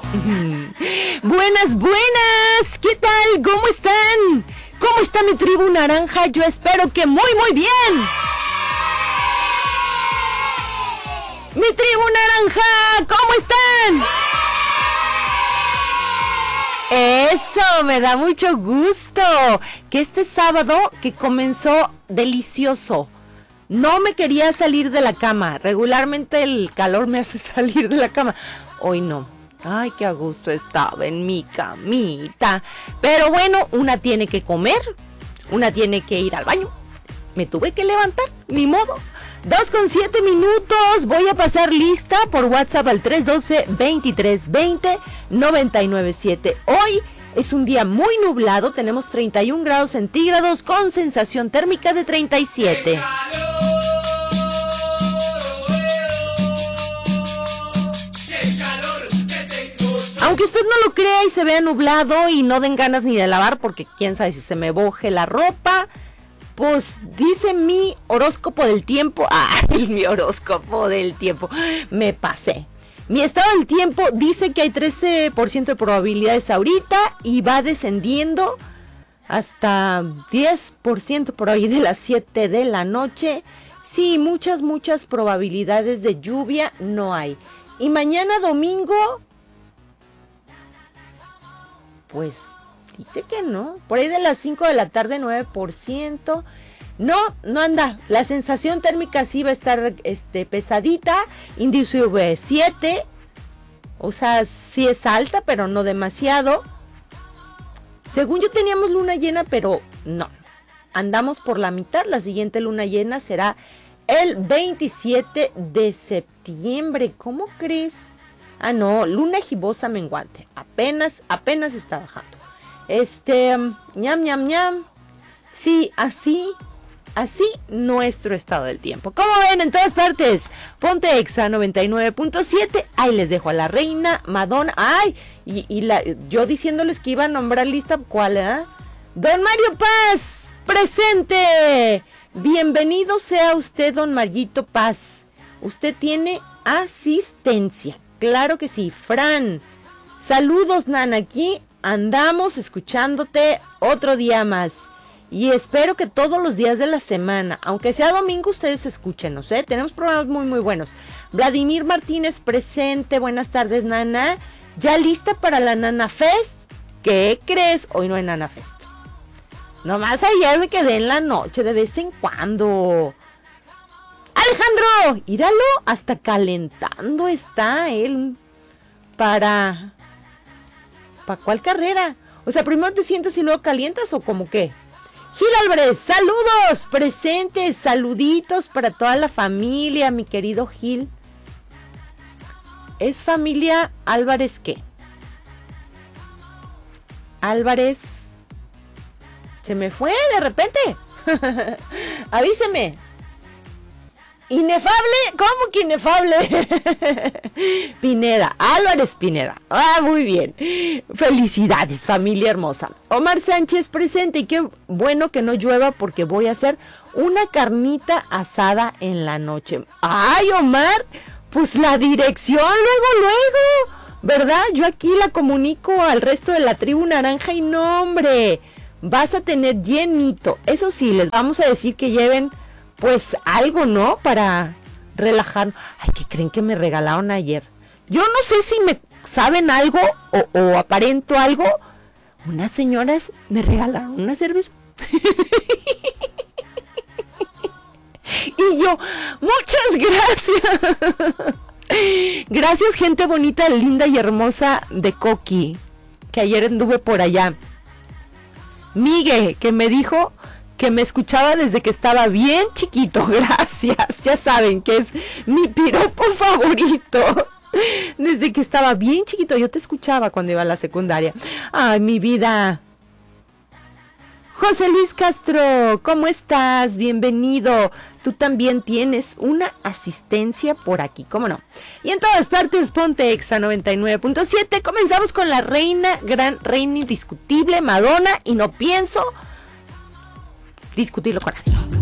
Buenas, buenas. ¿Qué tal? ¿Cómo están? ¿Cómo está mi tribu naranja? Yo espero que muy, muy bien. Mi tribu naranja, ¿cómo están? Eso, me da mucho gusto. Que este sábado que comenzó delicioso. No me quería salir de la cama. Regularmente el calor me hace salir de la cama. Hoy no. Ay, qué a gusto estaba en mi camita. Pero bueno, una tiene que comer. Una tiene que ir al baño. Me tuve que levantar, ni modo. 2:07 minutos. Voy a pasar lista por WhatsApp al 312-2320-997. Hoy es un día muy nublado. Tenemos 31 grados centígrados con sensación térmica de 37. Aunque usted no lo crea y se vea nublado y no den ganas ni de lavar porque quién sabe si se me boje la ropa, pues dice mi horóscopo del tiempo, mi horóscopo del tiempo, me pasé. Mi estado del tiempo dice que hay 13% de probabilidades ahorita y va descendiendo hasta 10% por ahí de las 7 de la noche. Sí, muchas probabilidades de lluvia no hay. Y mañana domingo, pues dice que no. Por ahí de las 5 de la tarde, 9%. No anda. La sensación térmica sí va a estar pesadita. Índice UV 7. O sea, sí es alta, pero no demasiado. Según yo teníamos luna llena, pero no. Andamos por la mitad. La siguiente luna llena será el 27 de septiembre. ¿Cómo crees? Ah, no, luna gibosa menguante. Apenas está bajando. Ñam. Sí, así nuestro estado del tiempo. ¿Cómo ven en todas partes? Ponte Exa 99.7. Ahí les dejo a la reina Madonna. Ay, yo diciéndoles que iba a nombrar lista. ¿Cuál, Don Mario Paz, presente. Bienvenido sea usted, don Marguito Paz. Usted tiene asistencia. Claro que sí. Fran, saludos, Nana. Aquí andamos escuchándote otro día más. Y espero que todos los días de la semana, aunque sea domingo, ustedes escúchenos, Tenemos programas muy, muy buenos. Vladimir Martínez presente. Buenas tardes, Nana. ¿Ya lista para la Nana Fest? ¿Qué crees? Hoy no hay Nana Fest. Nomás ayer me quedé en la noche de vez en cuando. Alejandro, íralo, hasta calentando está él. ¿Para cuál carrera? O sea, primero te sientas y luego calientas, ¿o como qué? Gil Álvarez, saludos, presentes, saluditos para toda la familia, mi querido Gil. ¿Es familia Álvarez qué? Álvarez, se me fue de repente. Avíseme. ¿Inefable? ¿Cómo que inefable? Pineda, Álvarez Pineda. Muy bien. Felicidades, familia hermosa. Omar Sánchez presente, y qué bueno que no llueva porque voy a hacer una carnita asada en la noche. Ay, Omar, pues la dirección luego, ¿verdad? Yo aquí la comunico al resto de la tribu naranja y no, hombre, vas a tener llenito. Eso sí, les vamos a decir que lleven pues algo, ¿no? Para relajar. Ay, ¿qué creen que me regalaron ayer? Yo no sé si me saben algo o aparento algo. Unas señoras me regalaron una cerveza. Y yo, muchas gracias. Gracias, gente bonita, linda y hermosa de Coqui, que ayer anduve por allá. Migue, que me dijo que me escuchaba desde que estaba bien chiquito. Gracias, ya saben que es mi piropo favorito. Desde que estaba bien chiquito, yo te escuchaba cuando iba a la secundaria. Ay, mi vida. José Luis Castro, ¿cómo estás? Bienvenido. Tú también tienes una asistencia por aquí, ¿cómo no? Y en todas partes, ponte Exa 99.7. Comenzamos con la reina, gran reina indiscutible, Madonna, y no pienso discutirlo con nadie.